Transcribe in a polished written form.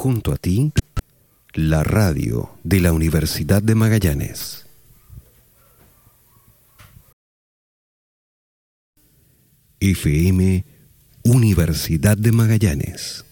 Junto a ti, la radio de la Universidad de Magallanes. FM Universidad de Magallanes.